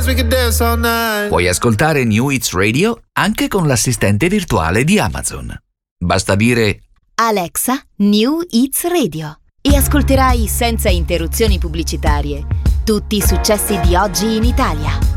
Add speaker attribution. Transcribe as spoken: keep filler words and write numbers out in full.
Speaker 1: dance, we could dance all night.
Speaker 2: Puoi ascoltare New Hits Radio anche con l'assistente virtuale di Amazon. Basta dire
Speaker 3: Alexa, New Hits Radio e ascolterai senza interruzioni pubblicitarie tutti i successi di oggi in Italia.